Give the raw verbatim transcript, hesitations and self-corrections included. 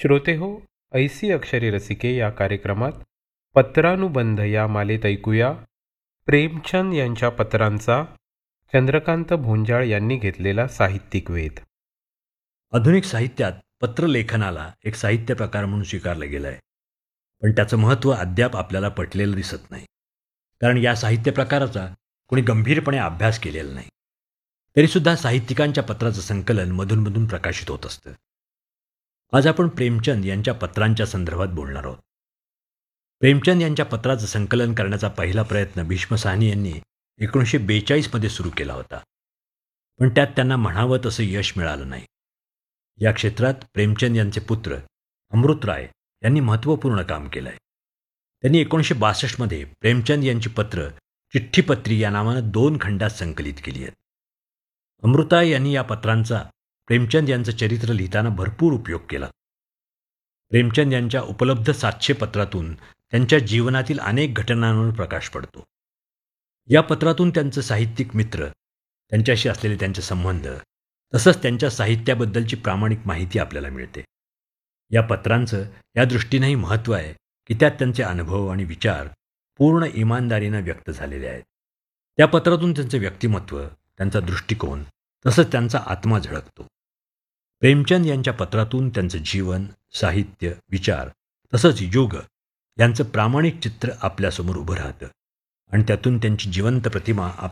श्रोते हो, ऐसी अक्षरे रसिके या कार्यक्रमात पत्रानुबंध या मालेत ऐकूया प्रेमचंद यांच्या पत्रांचा चंद्रकांत भोंजाळ यांनी घेतलेला साहित्यिक वेध. आधुनिक साहित्यात पत्रलेखनाला एक साहित्य प्रकार म्हणून स्वीकारलं गेलं आहे, पण त्याचं महत्त्व अद्याप आपल्याला पटलेलं दिसत नाही. कारण या साहित्य प्रकाराचा कोणी गंभीरपणे अभ्यास केलेला नाही. तरीसुद्धा साहित्यिकांच्या पत्राचं संकलन मधूनमधून प्रकाशित होत असतं. आज आपण प्रेमचंद यांच्या पत्रांच्या संदर्भात बोलणार आहोत. प्रेमचंद यांच्या पत्राचं संकलन करण्याचा पहिला प्रयत्न भीष्म साहनी यांनी एकोणीसशे बेचाळीसमध्ये सुरू केला होता, पण त्यात त्यांना म्हणावं तसं यश मिळालं नाही. या क्षेत्रात प्रेमचंद यांचे पुत्र अमृतराय यांनी महत्त्वपूर्ण काम केलं आहे. त्यांनी एकोणीसशे बासष्टमध्ये प्रेमचंद यांची पत्र चिठ्ठीपत्री या नावानं दोन खंडात संकलित केली आहेत. अमृतराय यांनी या पत्रांचा प्रेमचंद यांचं चरित्र लिहिताना भरपूर उपयोग केला. प्रेमचंद यांच्या उपलब्ध सातशे पत्रातून त्यांच्या जीवनातील अनेक घटनांवर प्रकाश पडतो. या पत्रातून त्यांचं साहित्यिक मित्र, त्यांच्याशी असलेले त्यांचे संबंध, तसंच त्यांच्या साहित्याबद्दलची प्रामाणिक माहिती आपल्याला मिळते. या पत्रांचं या दृष्टीनेही महत्त्व आहे की त्यात त्यांचे अनुभव आणि विचार पूर्ण इमानदारीनं व्यक्त झालेले आहेत. त्या पत्रातून त्यांचं व्यक्तिमत्व, त्यांचा दृष्टिकोन, तसंच त्यांचा आत्मा झळकतो. प्रेमचंद यांच्या पत्रातून त्यांचं जीवन, साहित्य, विचार तसंच युग यांचं प्रामाणिक चित्र आपल्यासमोर उभं राहतं आणि त्यातून त्यांची जिवंत प्रतिमा